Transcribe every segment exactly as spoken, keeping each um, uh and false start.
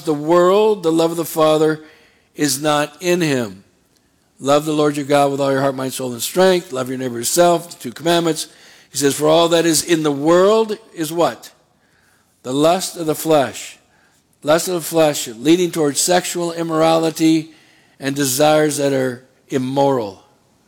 the world, the love of the Father is not in him. Love the Lord your God with all your heart, mind, soul, and strength. Love your neighbor yourself, the two commandments. He says, for all that is in the world is what? The lust of the flesh. Lust of the flesh, leading towards sexual immorality and desires that are immoral.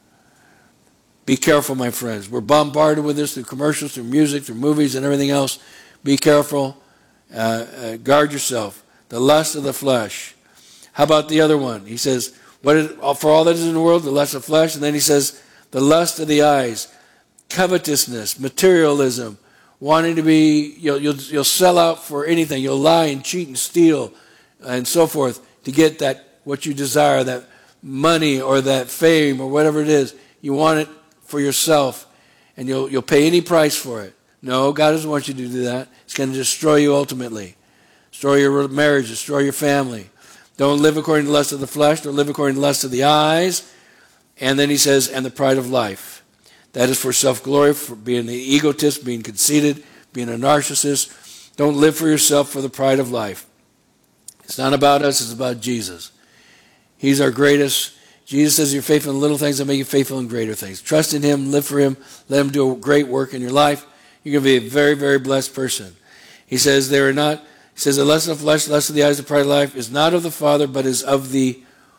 Be careful, my friends. We're bombarded with this through commercials, through music, through movies, and everything else. Be careful. Uh, uh, guard yourself. The lust of the flesh. How about the other one? He says, "What is, for all that is in the world, the lust of flesh." And then he says, the lust of the eyes. Covetousness, materialism, wanting to be, you'll, you'll, you'll sell out for anything. You'll lie and cheat and steal and so forth to get that, what you desire, that money or that fame or whatever it is. You want it for yourself, and you'll, you'll pay any price for it. No, God doesn't want you to do that. It's going to destroy you ultimately. Destroy your marriage, destroy your family. Don't live according to the lust of the flesh. Don't live according to the lust of the eyes. And then he says, and the pride of life. That is for self-glory, for being the egotist, being conceited, being a narcissist. Don't live for yourself for the pride of life. It's not about us, it's about Jesus. He's our greatest. Jesus says, you're faithful in little things, I'll make you faithful in greater things. Trust in him, live for him, let him do a great work in your life. You're going to be a very, very blessed person. He says, they are not, he says, the lust of the flesh, the lust of the eyes, the pride of life is not of the Father, but is of the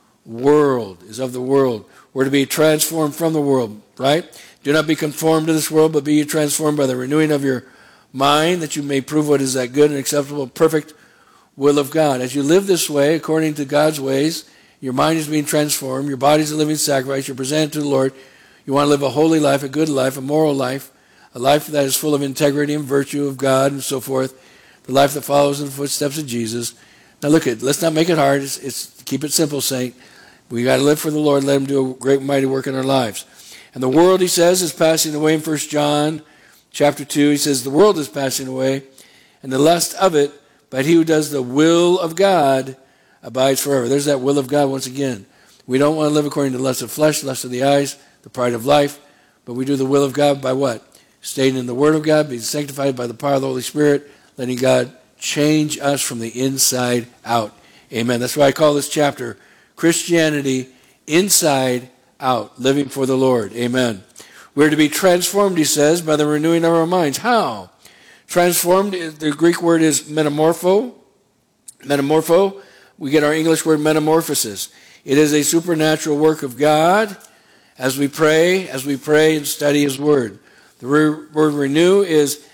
world, is of the world. We're to be transformed from the world, right? Do not be conformed to this world, but be transformed by the renewing of your mind, that you may prove what is that good and acceptable, perfect will of God. As you live this way, according to God's ways, your mind is being transformed, your body is a living sacrifice, you're presented to the Lord. You want to live a holy life, a good life, a moral life, a life that is full of integrity and virtue of God and so forth, the life that follows in the footsteps of Jesus. Now look at, let's not make it hard. It's, it's keep it simple, saint. We got to live for the Lord. Let him do a great and mighty work in our lives. And the world, he says, is passing away in First John chapter two. He says the world is passing away and the lust of it, but he who does the will of God abides forever. There's that will of God once again. We don't want to live according to the lust of flesh, lust of the eyes, the pride of life, but we do the will of God by what? Staying in the Word of God, being sanctified by the power of the Holy Spirit, letting God change us from the inside out. Amen. That's why I call this chapter Christianity Inside Out, living for the Lord. Amen. We're to be transformed, he says, by the renewing of our minds. How? Transformed, the Greek word is metamorpho. Metamorpho, we get our English word metamorphosis. It is a supernatural work of God as we pray, as we pray and study his word. The word renew is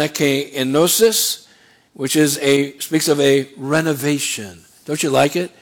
anakainosis, which is a speaks of a renovation. Don't you like it?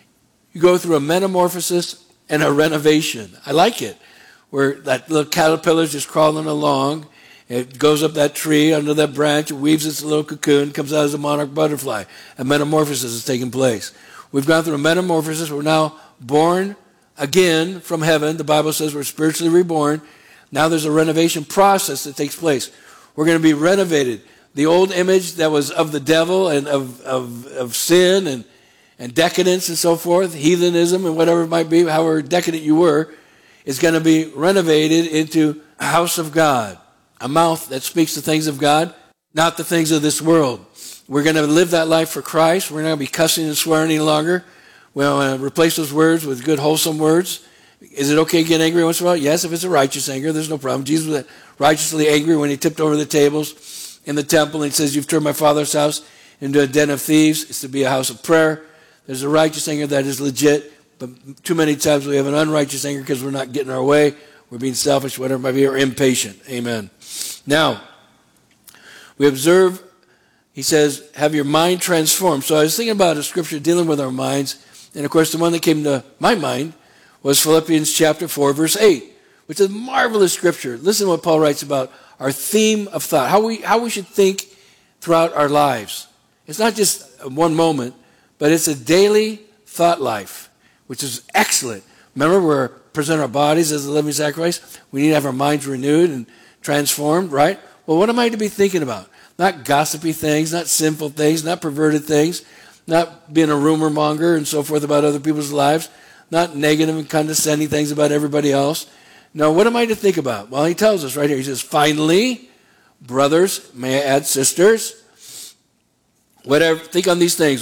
You go through a metamorphosis and a renovation. I like it. Where that little caterpillar is just crawling along. It goes up that tree, under that branch, it weaves its little cocoon, comes out as a monarch butterfly. A metamorphosis is taking place. We've gone through a metamorphosis. We're now born again from heaven. The Bible says we're spiritually reborn. Now there's a renovation process that takes place. We're going to be renovated. The old image that was of the devil and of, of, of sin and, and decadence and so forth, heathenism and whatever it might be, however decadent you were, is going to be renovated into a house of God, a mouth that speaks the things of God, not the things of this world. We're going to live that life for Christ. We're not going to be cussing and swearing any longer. We'll uh, replace those words with good, wholesome words. Is it okay to get angry once in a while? Yes, if it's a righteous anger, there's no problem. Jesus was righteously angry when he tipped over the tables in the temple and he says, you've turned my Father's house into a den of thieves. It's to be a house of prayer. There's a righteous anger that is legit, but too many times we have an unrighteous anger because we're not getting our way. We're being selfish, whatever it might be, or impatient. Amen. Now, we observe, he says, have your mind transformed. So I was thinking about a scripture dealing with our minds, and of course the one that came to my mind was Philippians chapter four, verse eight, which is a marvelous scripture. Listen to what Paul writes about our theme of thought, how we, how we should think throughout our lives. It's not just one moment, but it's a daily thought life, which is excellent. Remember, we're present our bodies as a living sacrifice. We need to have our minds renewed and transformed, right? Well, what am I to be thinking about? Not gossipy things, not sinful things, not perverted things, not being a rumor monger and so forth about other people's lives, not negative and condescending things about everybody else. No, what am I to think about? Well, he tells us right here. He says, finally, brothers, may I add sisters, whatever, think on these things.